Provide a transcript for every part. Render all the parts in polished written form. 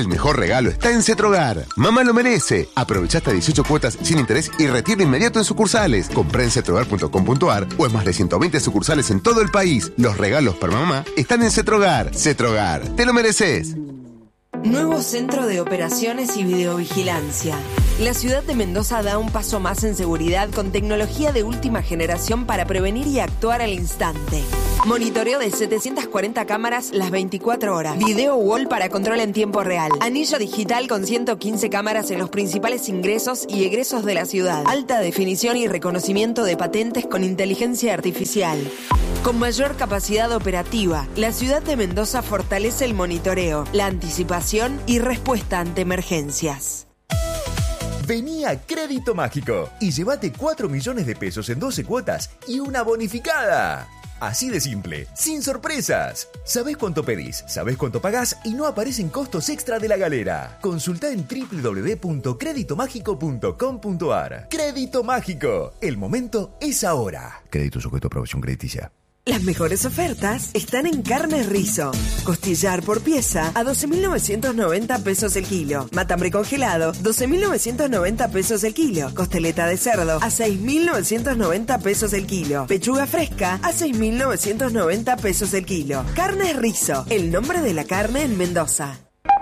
El mejor regalo está en Cetrogar. Mamá lo merece. Aprovecha hasta 18 cuotas sin interés y retiro inmediato en sucursales. Comprá en cetrogar.com.ar o en más de 120 sucursales en todo el país. Los regalos para mamá están en Cetrogar. Cetrogar, te lo mereces. Nuevo Centro de Operaciones y Videovigilancia. La ciudad de Mendoza da un paso más en seguridad con tecnología de última generación para prevenir y actuar al instante. Monitoreo de 740 cámaras las 24 horas. Video wall para control en tiempo real. Anillo digital con 115 cámaras en los principales ingresos y egresos de la ciudad. Alta definición y reconocimiento de patentes con inteligencia artificial. Con mayor capacidad operativa, la ciudad de Mendoza fortalece el monitoreo, la anticipación y respuesta ante emergencias. Vení a Crédito Mágico y llévate 4 millones de pesos en 12 cuotas y una bonificada. Así de simple, sin sorpresas. Sabés cuánto pedís, sabés cuánto pagás y no aparecen costos extra de la galera. Consultá en www.creditomágico.com.ar. Crédito Mágico. El momento es ahora. Crédito sujeto a aprobación crediticia. Las mejores ofertas están en Carnes Rizo. Costillar por pieza a 12.990 pesos el kilo. Matambre congelado, 12.990 pesos el kilo. Costeleta de cerdo a 6.990 pesos el kilo. Pechuga fresca a 6.990 pesos el kilo. Carnes Rizo, el nombre de la carne en Mendoza.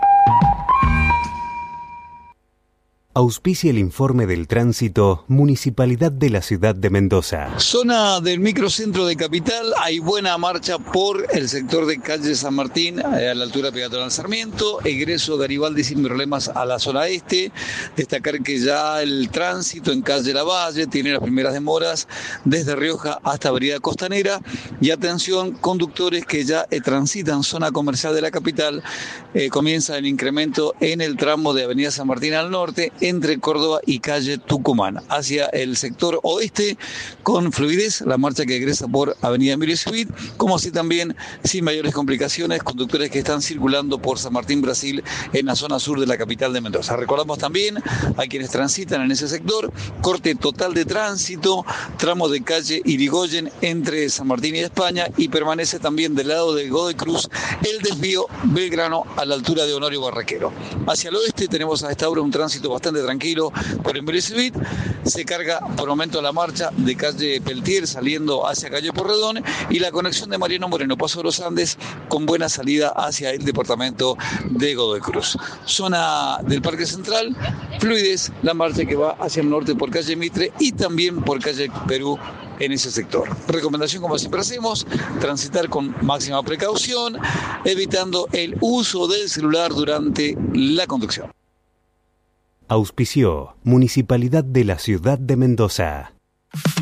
Auspicia el informe del tránsito Municipalidad de la Ciudad de Mendoza. Zona del microcentro de Capital, hay buena marcha por el sector de calle San Martín, a la altura peatonal Sarmiento, egreso Garibaldi sin problemas a la zona este. Destacar que ya el tránsito en calle Lavalle tiene las primeras demoras desde Rioja hasta Avenida Costanera. Y atención, conductores que ya transitan zona comercial de la capital, comienza el incremento en el tramo de Avenida San Martín al norte, entre Córdoba y calle Tucumán, hacia el sector oeste, con fluidez, la marcha que egresa por Avenida Emilio Civit, como así también, sin mayores complicaciones, conductores que están circulando por San Martín, Brasil, en la zona sur de la capital de Mendoza. Recordamos también a quienes transitan en ese sector, corte total de tránsito, tramo de calle Irigoyen entre San Martín y España, y permanece también del lado de Godoy Cruz el desvío Belgrano a la altura de Honorio Barraquero. Hacia el oeste tenemos a esta hora un tránsito bastante tranquilo por Emilio Civit. Se carga por momento la marcha de calle Peltier saliendo hacia calle Porredón y la conexión de Mariano Moreno Paso de los Andes con buena salida hacia el departamento de Godoy Cruz. Zona del Parque Central, fluidez, la marcha que va hacia el norte por calle Mitre y también por calle Perú en ese sector. Recomendación, como siempre hacemos, transitar con máxima precaución, evitando el uso del celular durante la conducción. Auspició Municipalidad de la Ciudad de Mendoza.